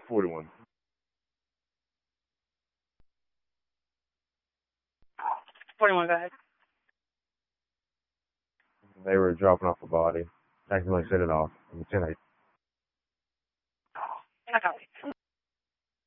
41. Go ahead. They were dropping off a body. Accidentally set it off. 10-8. I copy.